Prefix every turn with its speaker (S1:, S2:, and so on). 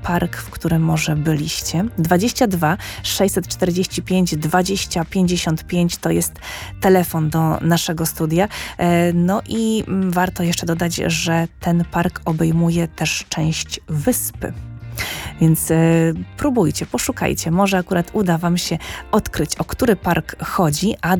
S1: park, w którym może byliście. 22 645 20 55 to jest telefon do naszego studia. No i warto jeszcze dodać, że ten park obejmuje też część wyspy. Więc próbujcie, poszukajcie. Może akurat uda wam się odkryć, o który park chodzi, a